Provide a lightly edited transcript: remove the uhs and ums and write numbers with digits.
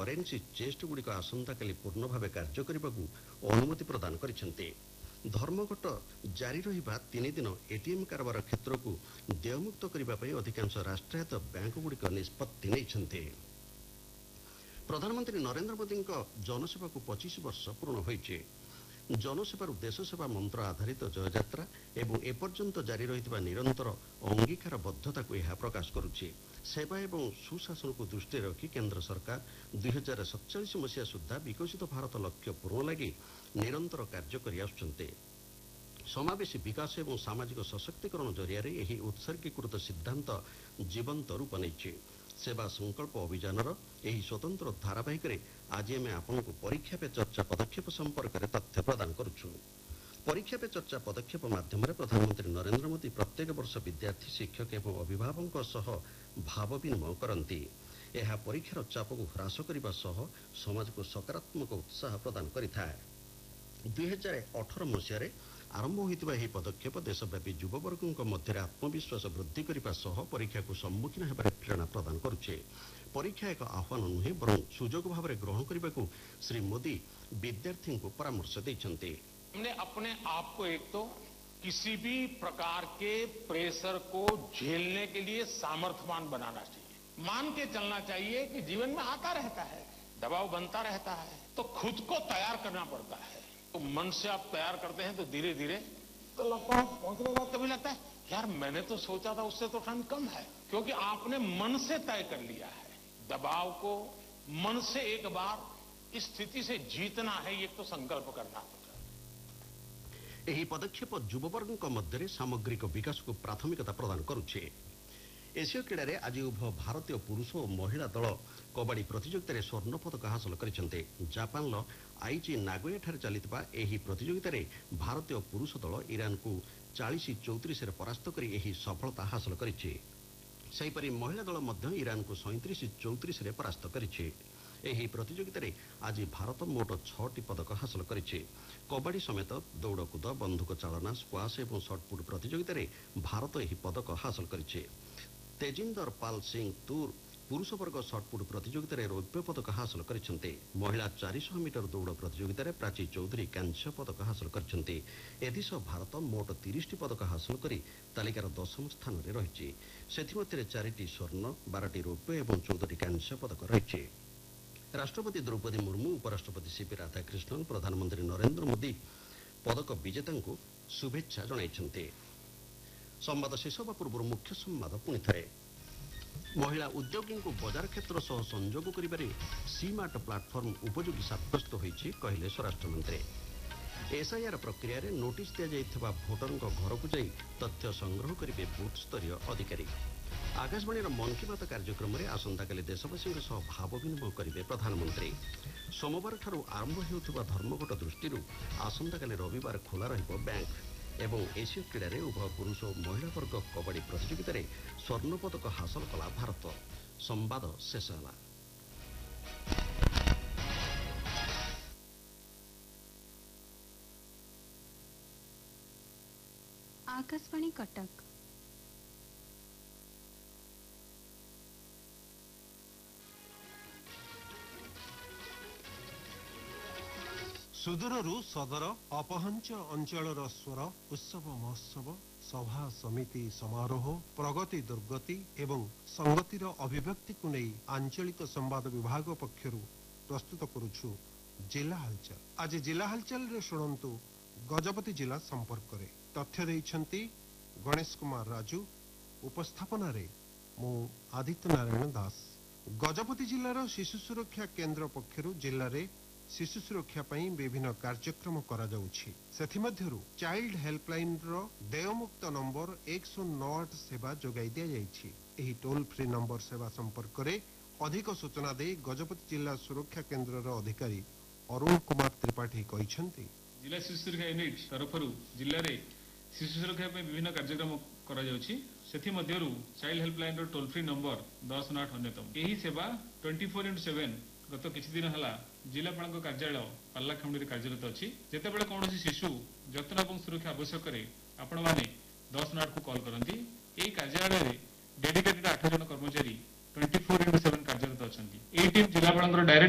Currency chest गुड़िक आसंता काली पूर्ण भाव कार्य करने को अनुमति प्रदान करिसेंते। धर्मघट जारी रहिबा 3 दिन एटीएम कारबार क्षेत्र को देयमुक्त करने अधिकांश राष्ट्रायत्त बैंक गुड़िक निष्पत्ति नहीं। प्रधानमंत्री नरेंद्र मोदी जनसेवा को 25 वर्ष पूर्ण होइछे। जनसेवारू देश सेवा मंत्र आधारित जययात्रा एवं एपर्यंत जारी रही निरंतर अंगीकारबद्धता को यह प्रकाश करुछि। सेवा एवं सुशासन को दृष्टि रखी केंद्र सरकार 2047 मसीहा सुधा विकसित भारत लक्ष्य पूर्ण लगी निरंतर कार्य करि आसुछन्ते। समावेशी विकास एवं सामाजिक सशक्तिकरण जरिया यही उत्सर्गीकृत सिद्धांत जीवंत रूप नहीं। सेवा संकल्प अभियानर यही स्वतंत्र धारावाहिक आज आम आपको परीक्षा पे चर्चा पदक्षेप संपर्क में तथ्य प्रदान करुछु। परीक्षा पे चर्चा पदक्षेप माध्यम प्रधानमंत्री नरेंद्र मोदी प्रत्येक वर्ष विद्यार्थी शिक्षक एवं अभिभावकों सह भाव विनिमय करती। यह परीक्षार चाप को ह्रास करने सह समाज को सकारात्मक उत्साह प्रदान करिथाए। 2018 मसीह आरंभ होइतिबा एही पदक्षेप देशव्यापी युववर्गों मध्य आत्मविश्वास वृद्धि करने सह परीक्षा को सम्मुखीन होबार प्रेरणा प्रदान करुछे। परीक्षा एक आह्वान नुहे बरं सुजोग भाव में ग्रहण करने को श्री मोदी विद्यार्थी को परामर्श देछन्ते। हमने अपने आप को एक तो किसी भी प्रकार के प्रेशर को झेलने के लिए सामर्थ्यवान बनाना चाहिए। मान के चलना चाहिए कि जीवन में आता रहता है, दबाव बनता रहता है, तो खुद को तैयार करना पड़ता है। तो मन से आप तैयार करते हैं तो धीरे धीरे तो लगता है पहुंचने के बाद कभी लगता है यार मैंने तो सोचा था उससे तो ठंड कम है, क्योंकि आपने मन से तय कर लिया है। दबाव को मन से एक बार इस स्थिति से जीतना है, ये तो संकल्प करना होगा। यही पदक्षेप युववर्गों मध्य सामग्रिक विकास को प्राथमिकता प्रदान करुछे। एशिया क्रीड़ा रे आज उभय भारतीय पुरुष और महिला दल कबाड़ी प्रतियोगिता स्वर्ण पदक हासिल करछन्ते। जापान आईची नागोया ठारे चलितबा एही प्रतियोगिता रे भारतीय पुरुष दल ईरान को 40-34 रे परास्त करी एही सफलता हासिल करिछे। सेहिपरि महिला दल मध्य ईरान को 37-34 रे परास्त करिछे। एही प्रतियोगिता रे आज भारत मोट 6टी पदक हासिल करिछे। कबाड़ी समेत दौड़कूद, बंधुक चालना, स्क्वाश और शॉटपुट प्रतियोगिता रे भारत एही पदक हासिल करिछे। तेजिंदर पाल सिंह तूर पुरुष वर्ग शॉटपुट प्रतियोगिता रे रौप्य पदक हासिल करिसेंते। महिला 400 मीटर दौड़ प्रतियोगिता रे प्राची चौधरी कांस्य पदक हासिल करिसेंते। एदिश भारत मोट 30टी पदक हासिल करी तालिकार 10म स्थान रे रहिछि। सेथिमध्यरे 4टी स्वर्ण, 12टी रौप्य और 14टी कांस्य पदक रहिछि। राष्ट्रपति द्रौपदी मुर्मू, उपराष्ट्रपति सीपी राधाकृष्णन, प्रधानमंत्री नरेंद्र मोदी पदक विजेता को शुभेच्छा जणाइछन्ते। संवाद शेष होगा पूर्व मुख्य संवाद पुणी थे। महिला उद्योगी को बाजार क्षेत्र सह संजोग करिबारे सीमार्ट प्लाटफर्म उपयोगी साब्यस्त होइछि कहले स्वराष्ट्र मंत्री। एसआईआर प्रक्रिया रे नोटिस दिया जाइथिबा भोटर घर को जाई तथ्य संग्रह करिबे बूथ स्तरीय अधिकारी। आकाशवाणी मन की बात कार्यक्रम में आसंताकाली देशवासी भाव विनिमय करेंगे प्रधानमंत्री। सोमवार ठारू आरंभ होउथिबा धर्मघट दृष्टि आसंताकाली रविवार खोला रहिबो बैंक एवं एशिया क्रीड़ा रे उभय पुरुष और महिला वर्ग कबाड़ी प्रतियोगिता रे स्वर्ण पदक हासिल कला भारत। संवाद शेष होला। आकाशवाणी कटक। सुदूररू सदर अपहंच अंचलर स्वर उत्सव महोत्सव सभा समिति समारोह प्रगति दुर्गति एवं संगतिर अभिव्यक्ति को नहीं आंचलिक संवाद विभाग पक्षरु प्रस्तुत करुछु जिला हलचल। आज जिला हलचल रे शुणंतु गजपति जिला संपर्क रे तथ्य देइछंती गणेश कुमार राजू। उपस्थापना रे मु आदित्य नारायण दास। गजपति जिलार शिशु सुरक्षा केंद्र पक्षरु जिल्ला रे शिशु सुरक्षा पई विभिन्न कार्यक्रम करा जाउछि। सेथिमध्यरु चाइल्ड हेल्पलाइन रो देयमुक्त नंबर 108 सेवा जोगाई दिया जाइछि। एही टोल फ्री नंबर सेवा संपर्क रे अधिक सूचना दे गजपति जिला सुरक्षा केंद्र रो अधिकारी अरुण कुमार त्रिपाठी कहिसंती जिला शिशु सुरक्षा यूनिट तरफरु जिल्ला रे शिशु सुरक्षा पई विभिन्न कार्यक्रम करा जाउछि। सेथिमध्यरु चाइल्ड हेल्पलाइन रो टोल फ्री नंबर 108 अन्यतम। एही सेवा 24/7 गत किछि दिन हला जिलापाल कार्यालय पार्लाखंडी कार्यरत अच्छी। जितेबाला कौन शिशु जत्न और सुरक्षा आवश्यक आपण मैंने 108 को कॉल करती। यही कार्यालय डेडिकेटेड 8 जन कर्मचारी 24/7 कार्यरत अच्छा। टीम जिलापाल डायरेक्ट